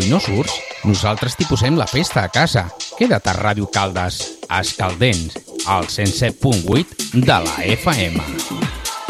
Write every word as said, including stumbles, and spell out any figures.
avui no surts? Nosaltres t'hi posem la festa a casa. Queda't a Ràdio Caldes, Escaldents, al cent set punt vuit de la F M.